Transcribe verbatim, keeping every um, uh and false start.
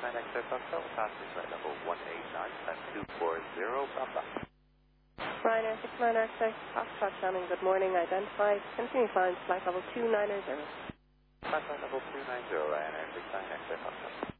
nine X-ray Foxtrot, passing flight level one eight nine seven two four zero, Bravo. Ryanair six nine X-ray Foxtrot sounding good morning, identified, continue flying flight level two nine zero. Flight level two nine zero, Ryanair six nine X-ray Foxtrot.